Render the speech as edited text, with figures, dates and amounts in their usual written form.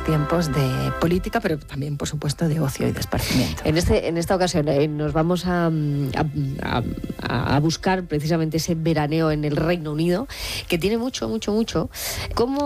tiempos de política, pero también, por supuesto, de ocio y de esparcimiento. En esta ocasión nos vamos a buscar precisamente ese veraneo en el Reino Unido, que tiene mucho. ¿Cómo